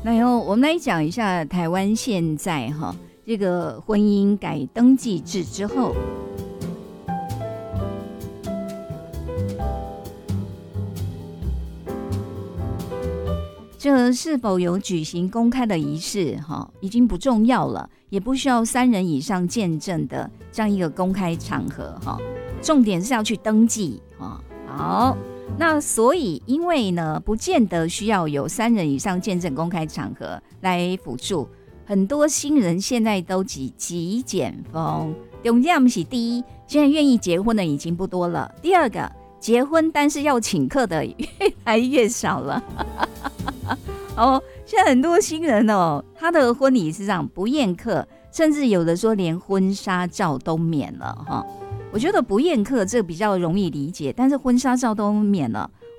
来我们来讲一下台湾现在这个婚姻改登记制之后，这是否有举行公开的仪式已经不重要了，也不需要3人以上见证的这样一个公开场合重点是要去登记好，那所以因为呢不见得需要有3人以上见证公开场合来辅助，很多新人现在都极简风。重点是第一，现在愿意结婚的已经不多了，第二个，结婚但是要请客的越来越少了现在很多新人他的婚礼是这样，不宴客，甚至有的说连婚纱照都免了我觉得不宴客这比较容易理解，但是婚纱照都免了，